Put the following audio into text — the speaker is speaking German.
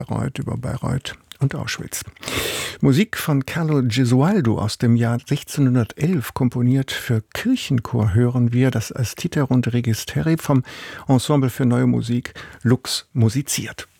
über Bayreuth und Auschwitz. Musik von Carlo Gesualdo aus dem Jahr 1611, komponiert für Kirchenchor, hören wir, das Astiterund Registeri vom Ensemble für Neue Musik Lux musiziert.